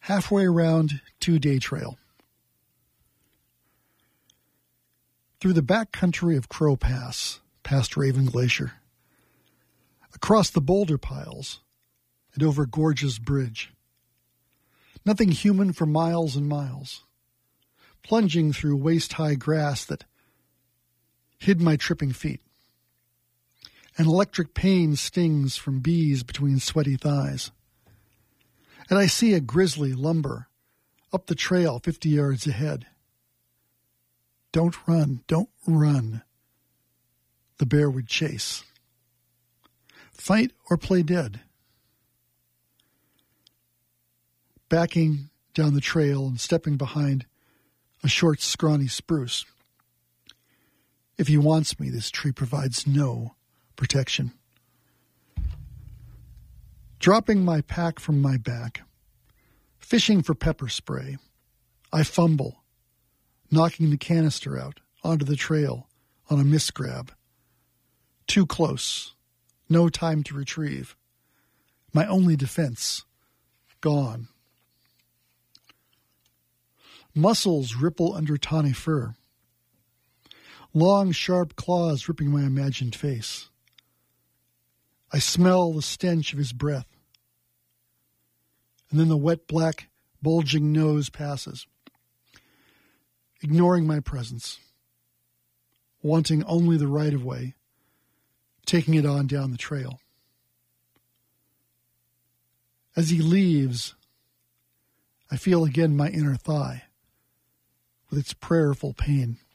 halfway around 2-day trail. Through the back country of Crow Pass, past Raven Glacier, across the boulder piles, and over Gorge's Bridge. Nothing human for miles and miles, plunging through waist-high grass that hid my tripping feet. An electric pain stings from bees between sweaty thighs. And I see a grizzly lumber up the trail 50 yards ahead. Don't run, don't run, the bear would chase. Fight or play dead. Backing down the trail and stepping behind a short, scrawny spruce. If he wants me, this tree provides no protection. Dropping my pack from my back, fishing for pepper spray, I fumble, knocking the canister out onto the trail on a misgrab. Too close, no time to retrieve. My only defense, gone. Muscles ripple under tawny fur. Long, sharp claws ripping my imagined face. I smell the stench of his breath. And then the wet, black, bulging nose passes, ignoring my presence, wanting only the right-of-way, taking it on down the trail. As he leaves, I feel again my inner thigh, with its prayerful pain.